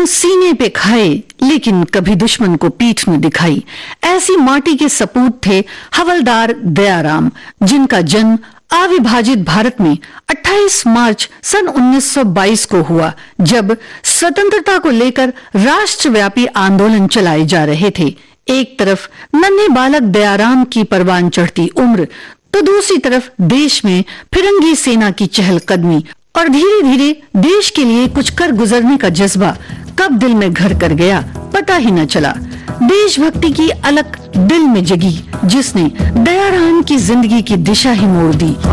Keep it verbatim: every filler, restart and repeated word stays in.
सीने पे खाए लेकिन कभी दुश्मन को पीठ न दिखाई। ऐसी माटी के सपूत थे हवलदार दयाराम, जिनका जन्म अविभाजित भारत में अट्ठाईस मार्च सन उन्नीस सौ बाईस को हुआ, जब स्वतंत्रता को लेकर राष्ट्रव्यापी आंदोलन चलाए जा रहे थे। एक तरफ नन्हे बालक दयाराम की परवान चढ़ती उम्र, तो दूसरी तरफ देश में फिरंगी सेना की चहलकदमी और धीरे धीरे देश के लिए कुछ कर गुजरने का जज्बा कब दिल में घर कर गया पता ही न चला। देशभक्ति की अलख दिल में जगी, जिसने दयाराम की जिंदगी की दिशा ही मोड़ दी।